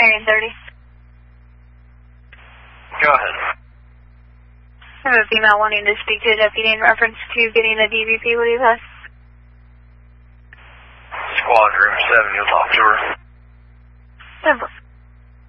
Marion 30. Go ahead. I have a female wanting to speak to a deputy in reference to getting a DVP. What do you have? Squad room 7, you'll talk to her. 10-4.